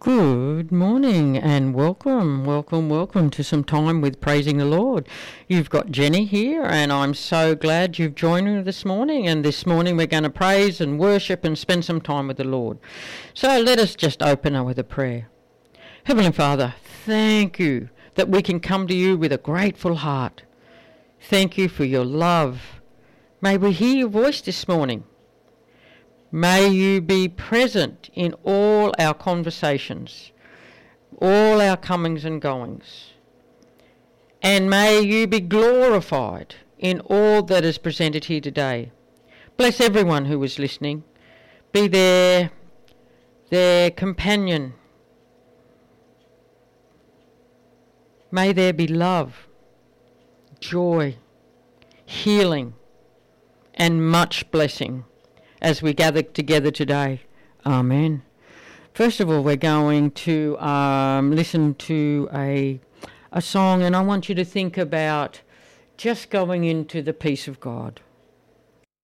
Good morning and welcome to some time with Praising the Lord. You've got Jenny here and I'm so glad you've joined me this morning, and this morning we're going to praise and worship and spend some time with the Lord. So let us just open with a prayer. Heavenly Father, thank you that we can come to you with a grateful heart. Thank you for your love. May we hear your voice this morning. May you be present in all our conversations, all our comings and goings. And may you be glorified in all that is presented here today. Bless everyone who is listening. Be their companion. May there be love, joy, healing, and much blessing as we gather together today. Amen. First of all, we're going to listen to a song, and I want you to think about just going into the peace of God.